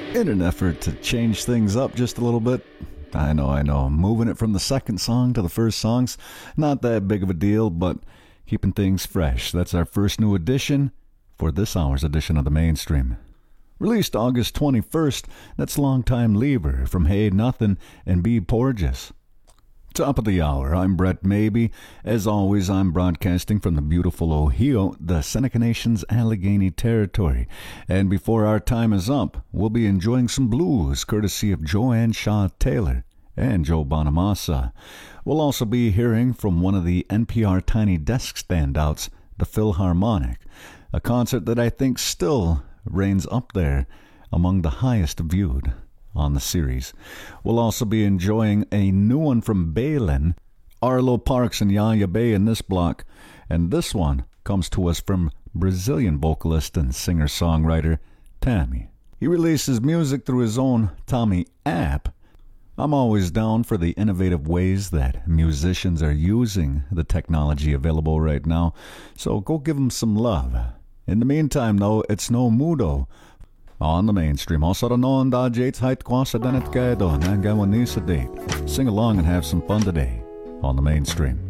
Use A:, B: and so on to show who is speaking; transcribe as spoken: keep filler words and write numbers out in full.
A: In an effort to change things up just a little bit. I know, I know. Moving it from the second song to the first song's not that big of a deal, but keeping things fresh. That's our first new edition for this hour's edition of the Mainstream. Released August twenty-first, that's Longtime Lever from Hey Nothin' and B. Porges. Top of the hour, I'm Brett Maybe. As always, I'm broadcasting from the beautiful Ohio, the Seneca Nation's Allegheny Territory. And before our time is up, we'll be enjoying some blues, courtesy of Joanne Shaw Taylor and Joe Bonamassa. We'll also be hearing from one of the N P R Tiny Desk standouts, the Philharmonic, a concert that I think still reigns up there among the highest viewed on the series. We'll also be enjoying a new one from Balin, Arlo Parks and Yaya Bay in this block, and this one comes to us from Brazilian vocalist and singer-songwriter Tammy. He releases music through his own Tommy app. I'm always down for the innovative ways that musicians are using the technology available right now, so go give him some love. In the meantime, though, it's no Mudo on the Mainstream. Also, non da jates height quasa danet gado, nangawanisa date. Sing along and have some fun today on the Mainstream.